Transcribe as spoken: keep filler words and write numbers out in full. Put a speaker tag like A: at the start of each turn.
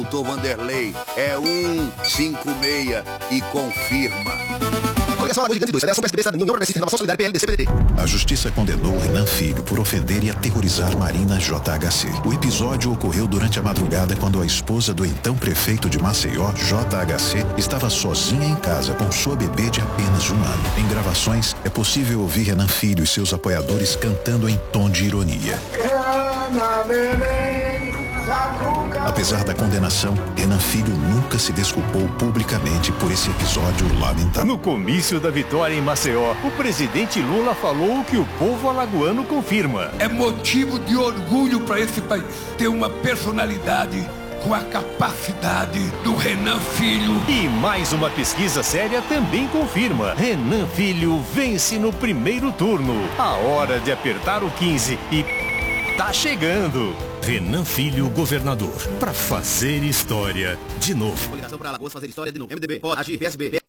A: Doutor Vanderlei é um cinco seis e confirma.
B: Coligação Alagoas Gigantes dois, Federação P S D B, União Progressista, Renovação Solidária, P L D C, P D T.
C: A justiça condenou Renan Filho por ofender e aterrorizar Marina J H C. O episódio ocorreu durante a madrugada quando a esposa do então prefeito de Maceió, J H C, estava sozinha em casa com sua bebê de apenas um ano. Em gravações, é possível ouvir Renan Filho e seus apoiadores cantando em tom de ironia. Apesar da condenação, Renan Filho nunca se desculpou publicamente por esse episódio lamentável.
D: No comício da vitória em Maceió, o presidente Lula falou o que o povo alagoano confirma.
E: É motivo de orgulho para esse país ter uma personalidade com a capacidade do Renan Filho.
D: E mais uma pesquisa séria também confirma. Renan Filho vence no primeiro turno. A hora de apertar o quinze e tá chegando. Renan Filho, governador, para fazer história de novo.
B: Coligação para Alagoas fazer história de novo. M D B, pode agir, P S B.